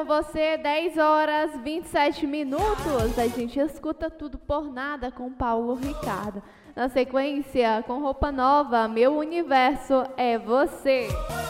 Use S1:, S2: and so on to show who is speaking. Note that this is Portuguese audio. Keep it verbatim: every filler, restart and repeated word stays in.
S1: Você, dez horas, vinte e sete minutos. A gente escuta Tudo por Nada com Paulo Ricardo. Na sequência, com Roupa Nova, Meu Universo é Você.